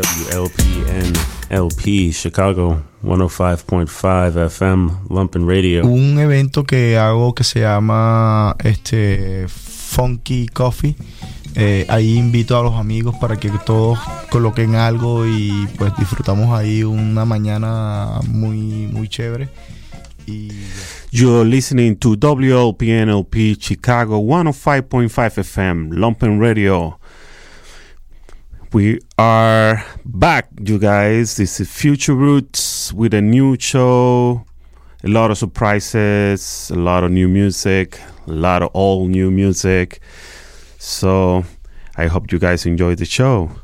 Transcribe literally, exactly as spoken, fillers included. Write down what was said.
W L P N L P Chicago ciento cinco punto cinco F M Lumpen Radio. Un evento que hago que se llama este Funky Coffee. Eh, ahí invito a los amigos para que todos coloquen algo y pues disfrutamos ahí una mañana muy muy chévere. Y You're listening to W L P N L P Chicago ciento cinco punto cinco F M Lumpen Radio. We are back, you guys. This is Future Roots with a new show, a lot of surprises, a lot of new music, a lot of all new music. So I hope you guys enjoy the show.